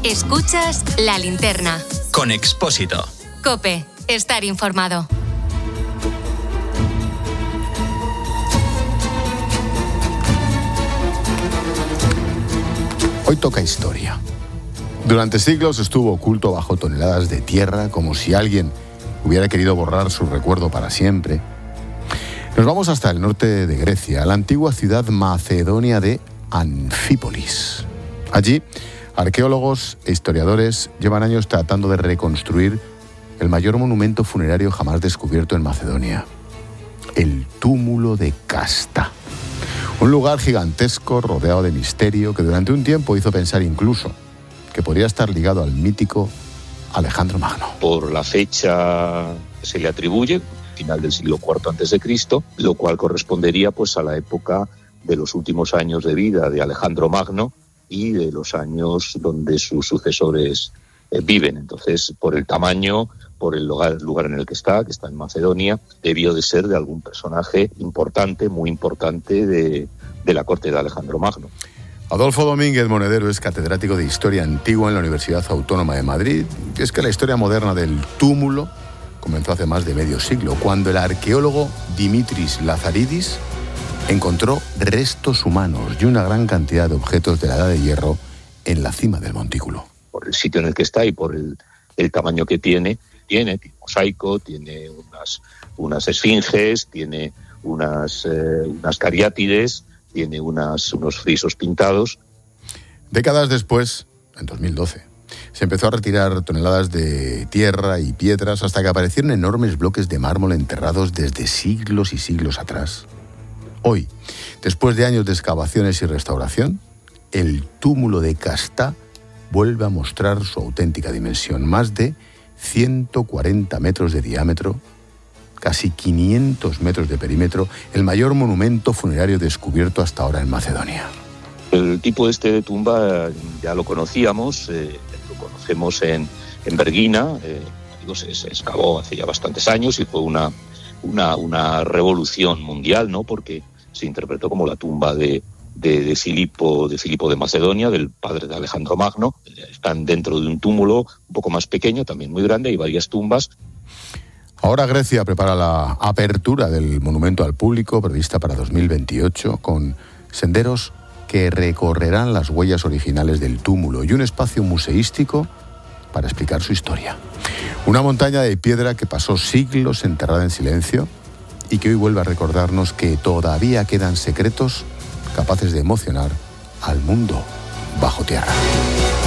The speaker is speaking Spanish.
Escuchas La Linterna. Con Expósito. COPE. Estar informado. Hoy toca historia. Durante siglos estuvo oculto bajo toneladas de tierra, como si alguien hubiera querido borrar su recuerdo para siempre. Nos vamos hasta el norte de Grecia, a la antigua ciudad macedonia de Anfípolis. Allí, arqueólogos e historiadores llevan años tratando de reconstruir el mayor monumento funerario jamás descubierto en Macedonia, el túmulo de Casta. Un lugar gigantesco rodeado de misterio que durante un tiempo hizo pensar incluso que podría estar ligado al mítico Alejandro Magno. Por la fecha que se le atribuye, final del siglo IV a.C., lo cual correspondería pues a la época de los últimos años de vida de Alejandro Magno y de los años donde sus sucesores viven. Entonces, por el tamaño, por el lugar en el que está en Macedonia, debió de ser de algún personaje importante, muy importante de la corte de Alejandro Magno. Adolfo Domínguez Monedero es catedrático de Historia Antigua en la Universidad Autónoma de Madrid. Y es que la historia moderna del túmulo comenzó hace más de medio siglo, cuando el arqueólogo Dimitris Lazaridis encontró restos humanos y una gran cantidad de objetos de la Edad de Hierro en la cima del montículo. Por el sitio en el que está y por el tamaño que tiene mosaico, tiene unas esfinges, tiene unas cariátides, tiene unos frisos pintados. Décadas después, en 2012, se empezó a retirar toneladas de tierra y piedras hasta que aparecieron enormes bloques de mármol enterrados desde siglos y siglos atrás. Hoy, después de años de excavaciones y restauración, el túmulo de Casta vuelve a mostrar su auténtica dimensión. Más de 140 metros de diámetro, casi 500 metros de perímetro, el mayor monumento funerario descubierto hasta ahora en Macedonia. El tipo de tumba ya lo conocíamos, lo conocemos en Vergina, se excavó hace ya bastantes años y fue una revolución mundial, ¿no? Porque se interpretó como la tumba de Filipo de Macedonia, del padre de Alejandro Magno. Están dentro de un túmulo un poco más pequeño, también muy grande, hay varias tumbas. Ahora Grecia prepara la apertura del monumento al público, prevista para 2028, con senderos que recorrerán las huellas originales del túmulo y un espacio museístico para explicar su historia. Una montaña de piedra que pasó siglos enterrada en silencio y que hoy vuelve a recordarnos que todavía quedan secretos capaces de emocionar al mundo bajo tierra.